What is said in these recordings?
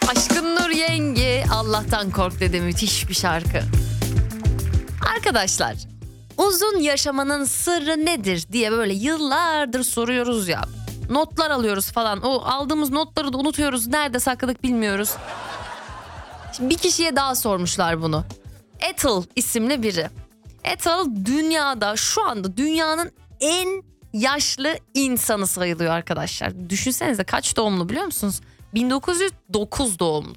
Aşkın Nur Yenge Allah'tan kork dedi, müthiş bir şarkı. Arkadaşlar, uzun yaşamanın sırrı nedir diye böyle yıllardır soruyoruz ya. Notlar alıyoruz falan. O aldığımız notları da unutuyoruz. Nerede sakladık bilmiyoruz. Şimdi bir kişiye daha sormuşlar bunu. Ethel isimli biri. Ethel dünyada şu anda dünyanın en yaşlı insanı sayılıyor arkadaşlar. Düşünsenize kaç doğumlu biliyor musunuz? 1909 doğumlu.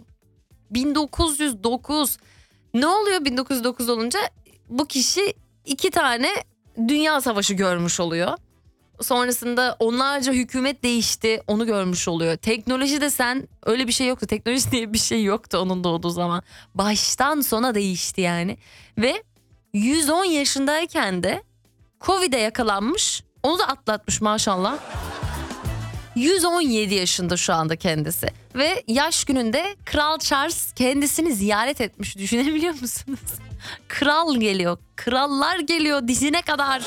1909. Ne oluyor 1909 olunca? Bu kişi 2 tane dünya savaşı görmüş oluyor. Sonrasında onlarca hükümet değişti, onu görmüş oluyor. Teknoloji desen öyle bir şey yoktu. Teknoloji diye bir şey yoktu onun doğduğu zaman. Baştan sona değişti yani. Ve 110 yaşındayken de Covid'e yakalanmış. Onu da atlatmış maşallah. 117 yaşında şu anda kendisi. Ve yaş gününde Kral Charles kendisini ziyaret etmiş. Düşünebiliyor musunuz? Kral geliyor. Krallar geliyor dizine kadar.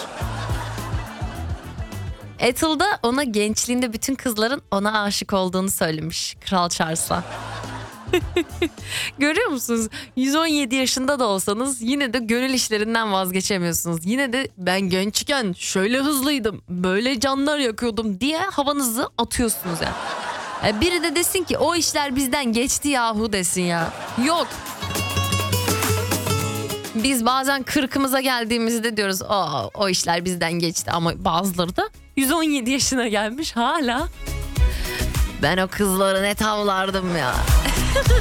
Ethel da ona gençliğinde bütün kızların ona aşık olduğunu söylemiş Kral Charles'a. Görüyor musunuz? 117 yaşında da olsanız yine de gönül işlerinden vazgeçemiyorsunuz. Yine de ben gençken şöyle hızlıydım, böyle canlar yakıyordum diye havanızı atıyorsunuz yani. Biri de desin ki o işler bizden geçti yahu desin ya. Yok. Biz bazen 40'ımıza geldiğimizde diyoruz o işler bizden geçti, ama bazıları da 117 yaşına gelmiş hala. Ben o kızları ne tavlardım ya.